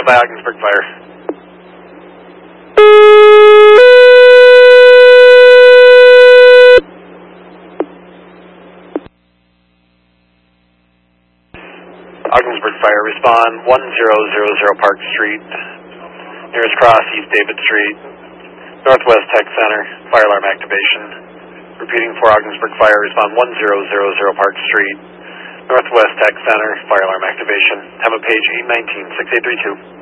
by Ogdensburg Fire. Ogdensburg Fire, respond 1000 Park Street, nearest cross, East David Street, Northwest Tech Center, fire alarm activation. Repeating for Ogdensburg Fire, respond 1000 Park Street, Northwest Tech Center, fire alarm activation. Have a page 819-6832.